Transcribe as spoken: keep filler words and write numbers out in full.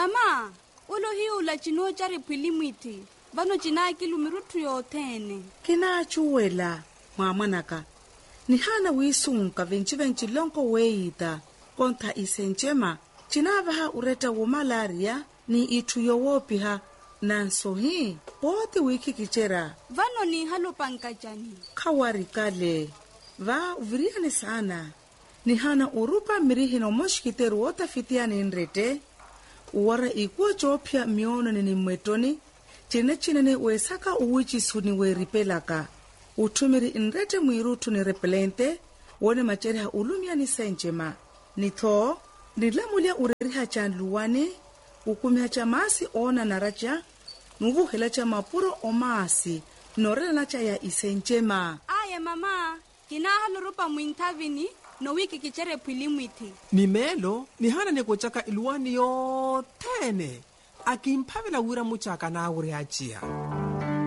Mama, ulo hiyo la chino chari pilimwiti. Vano china kilumirutu yotene. Kina chuwela, mwamanaka. Ni hana wisunka venchi venchi lonko weita. Konta isenchema. China vaha ureta wo malaria ni itu yowopi ha. Nanso hii, pote wiki kichera. Vano ni halo pankajani. Kawari kale. Va uviriane sana. Ni hana urupa mirihino moshkiteru wota fitiani nrete. Uwara ikuwa chopia miono ni mwetoni. Chine chine ni uesaka uwichi suni weripelaka. Utumiri nrete mwirutu ni repelente. Wone macheriha ulumia ni senchema. Nito, nilamulia ureriha chanluwane. Ukumiha cha maasi ona naracha. Nuvu hela cha mapuro o maasi. Norela nacha ya isenchema. Aye mama, kina halo rupa mwintavini. No wiki kichere pilimwiti. Mimelo, ni hana ni kuchaka iluwani yotene. Akimpavela wira muchaka na uri achia.